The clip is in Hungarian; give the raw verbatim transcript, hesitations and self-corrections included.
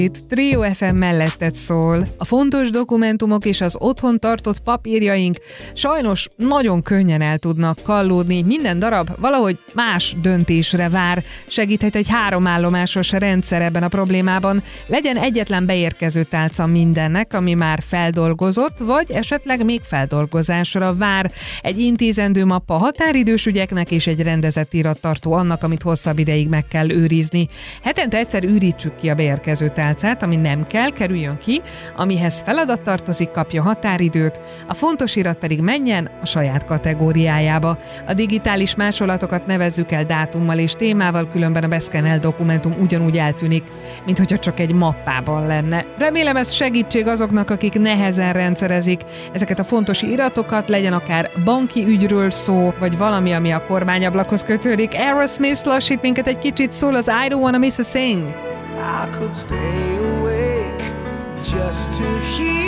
Itt Trio ef em melletted szól. A fontos dokumentumok és az otthon tartott papírjaink sajnos nagyon könnyen el tudnak kallódni. Minden darab valahogy más döntésre vár. Segíthet egy háromállomásos rendszer ebben a problémában. Legyen egyetlen beérkező tálca mindennek, ami már feldolgozott, vagy esetleg még feldolgozásra vár. Egy intézendő mappa határidős ügyeknek és egy rendezett irattartó annak, amit hosszabb ideig meg kell őrizni. Hetente egyszer ürítsük ki a beérkező tálcát, ami nem kell, kerüljön ki, amihez feladat tartozik, kapja határidőt, a fontos irat pedig menjen a saját kategóriájába. A digitális másolatokat nevezzük el dátummal és témával, különben a beszkenel dokumentum ugyanúgy eltűnik, mint hogyha csak egy mappában lenne. Remélem ez segítség azoknak, akik nehezen rendszerezik ezeket a fontos iratokat, legyen akár banki ügyről szó, vagy valami, ami a kormányablakhoz kötődik. Aerosmith lassít minket egy kicsit, szól az I don't wanna miss a thing. I could stay awake just to hear